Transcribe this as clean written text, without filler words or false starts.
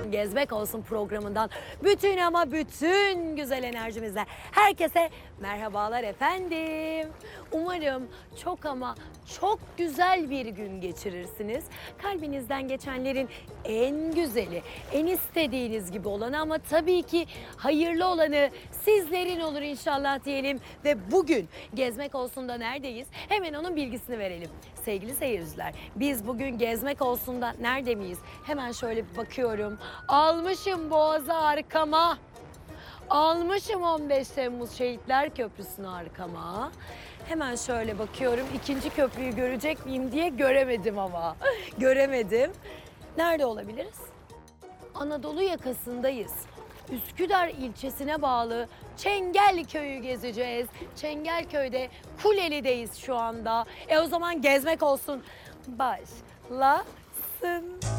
Olsun Gezmek Olsun programından bütün ama bütün güzel enerjimizle herkese merhabalar efendim. Umarım çok ama çok güzel bir gün geçirirsiniz. Kalbinizden geçenlerin en güzeli, en istediğiniz gibi olanı ama tabii ki hayırlı olanı sizlerin olur inşallah diyelim. Ve bugün Gezmek Olsun'da neredeyiz? Hemen onun bilgisini verelim. Sevgili seyirciler, biz bugün Gezmek Olsun'da nerede miyiz? Hemen şöyle bir bakıyorum. Almışım Boğaz'ı arkama. Almışım 15 Temmuz Şehitler Köprüsü'nü arkama. Hemen şöyle bakıyorum. İkinci köprüyü görecek miyim diye göremedim ama. Göremedim. Nerede olabiliriz? Anadolu yakasındayız. Üsküdar ilçesine bağlı Çengelköy'ü gezeceğiz. Çengelköy'de Kuleli'deyiz şu anda. O zaman gezmek olsun. Başlasın.